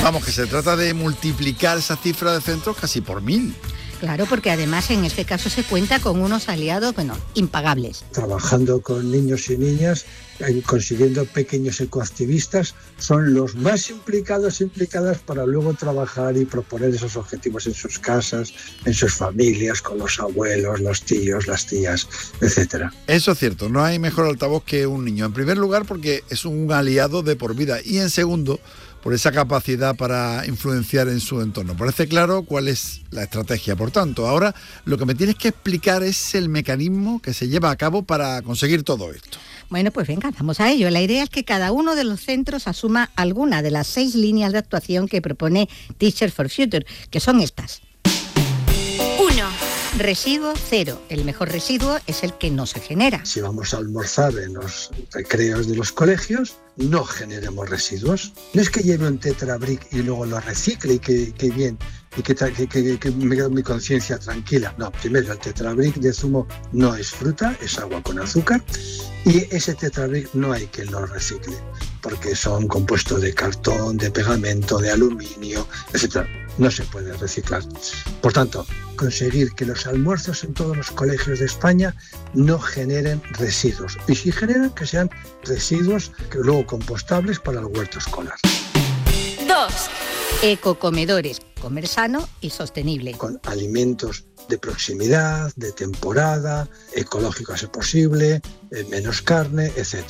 Vamos, que se trata de multiplicar esa cifra de centros casi por 1000. Claro, porque además en este caso se cuenta con unos aliados, impagables. Trabajando con niños y niñas, consiguiendo pequeños ecoactivistas, son los más implicadas para luego trabajar y proponer esos objetivos en sus casas, en sus familias, con los abuelos, los tíos, las tías, etcétera. Eso es cierto, no hay mejor altavoz que un niño. En primer lugar, porque es un aliado de por vida, y en segundo, por esa capacidad para influenciar en su entorno. Parece claro cuál es la estrategia. Por tanto, ahora lo que me tienes que explicar es el mecanismo que se lleva a cabo para conseguir todo esto. Bueno, pues venga, vamos a ello. La idea es que cada uno de los centros asuma alguna de las 6 líneas de actuación que propone Teachers for Future, que son estas. 1. Residuo cero. El mejor residuo es el que no se genera. Si vamos a almorzar en los recreos de los colegios, no generemos residuos. No es que lleve un tetrabric y luego lo recicle y que bien, y que me quede mi conciencia tranquila. No, primero, el tetrabric de zumo no es fruta, es agua con azúcar, y ese tetrabric no hay que lo recicle, porque son compuestos de cartón, de pegamento, de aluminio, etc. No se puede reciclar. Por tanto, conseguir que los almuerzos en todos los colegios de España no generen residuos. Y si generan, que sean residuos que luego compostables para el huerto escolar. 2. Ecocomedores. Comer sano y sostenible. Con alimentos de proximidad, de temporada, ecológicos si es posible, menos carne, etc.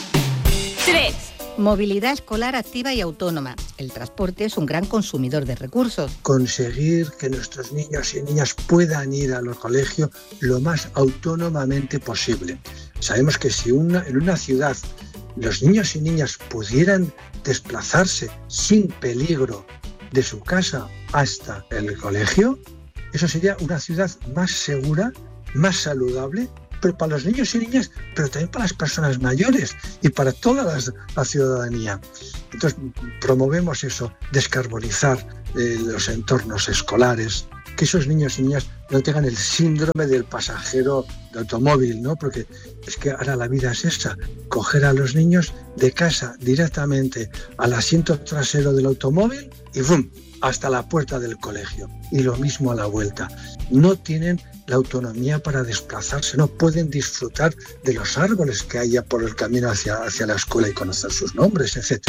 3. Movilidad escolar activa y autónoma. El transporte es un gran consumidor de recursos. Conseguir que nuestros niños y niñas puedan ir al colegio lo más autónomamente posible. Sabemos que si en una ciudad los niños y niñas pudieran desplazarse sin peligro de su casa hasta el colegio, eso sería una ciudad más segura, más saludable, pero para los niños y niñas, pero también para las personas mayores y para toda la ciudadanía. Entonces, promovemos eso, descarbonizar los entornos escolares, que esos niños y niñas no tengan el síndrome del pasajero de automóvil, ¿no? Porque es que ahora la vida es esa, coger a los niños de casa directamente al asiento trasero del automóvil y ¡bum!, hasta la puerta del colegio. Y lo mismo a la vuelta. No tienen la autonomía para desplazarse, no pueden disfrutar de los árboles que haya por el camino hacia la escuela y conocer sus nombres, etc.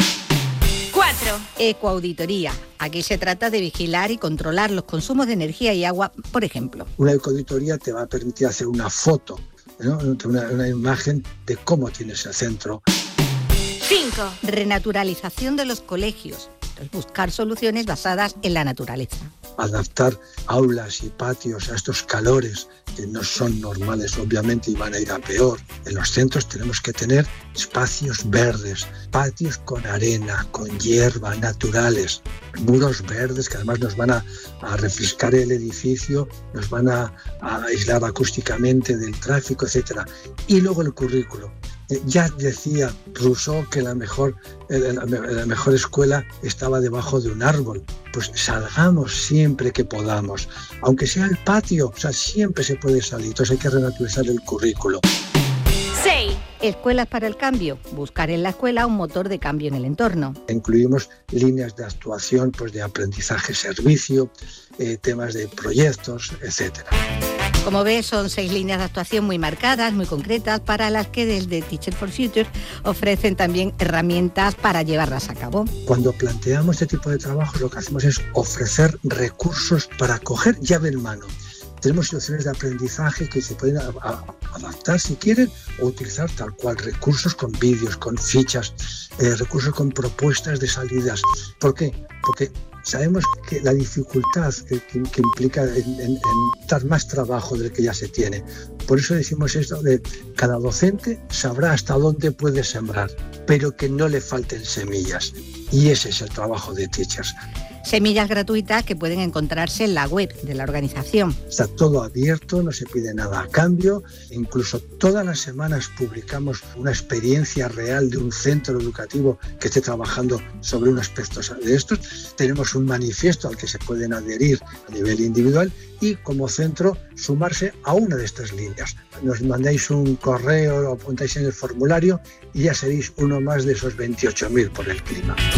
4. Ecoauditoría. Aquí se trata de vigilar y controlar los consumos de energía y agua, por ejemplo. Una ecoauditoría te va a permitir hacer una foto, ¿no? una imagen de cómo tienes el centro. 5. Renaturalización de los colegios. Buscar soluciones basadas en la naturaleza. Adaptar aulas y patios a estos calores que no son normales, obviamente, y van a ir a peor. En los centros tenemos que tener espacios verdes, patios con arena, con hierba, naturales, muros verdes que además nos van a refrescar el edificio, nos van a aislar acústicamente del tráfico, etc. Y luego el currículo. Ya decía Rousseau que la mejor escuela estaba debajo de un árbol. Pues salgamos siempre que podamos, aunque sea el patio, siempre se puede salir. Entonces hay que renaturalizar el currículo. 6. Escuelas para el cambio. Buscar en la escuela un motor de cambio en el entorno. Incluimos líneas de actuación, pues de aprendizaje-servicio, temas de proyectos, etcétera. Como ves, son 6 líneas de actuación muy marcadas, muy concretas, para las que desde Teachers for Future ofrecen también herramientas para llevarlas a cabo. Cuando planteamos este tipo de trabajos, lo que hacemos es ofrecer recursos para coger llave en mano. Tenemos soluciones de aprendizaje que se pueden adaptar si quieren o utilizar tal cual, recursos con vídeos, con fichas, recursos con propuestas de salidas. ¿Por qué? Porque sabemos que la dificultad que implica en dar más trabajo del que ya se tiene. Por eso decimos esto de cada docente sabrá hasta dónde puede sembrar, pero que no le falten semillas. Y ese es el trabajo de Teachers. Semillas gratuitas que pueden encontrarse en la web de la organización. Está todo abierto, no se pide nada a cambio. Incluso todas las semanas publicamos una experiencia real de un centro educativo que esté trabajando sobre un aspecto de estos. Tenemos un manifiesto al que se pueden adherir a nivel individual y como centro sumarse a una de estas líneas. Nos mandáis un correo, lo apuntáis en el formulario y ya seréis uno más de esos 28.000 por el clima.